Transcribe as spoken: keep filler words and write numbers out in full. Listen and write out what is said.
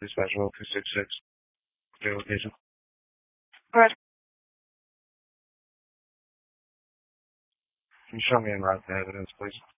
Dispatch Roll two six six. Clear location. Good. Can you show me en route the evidence, please?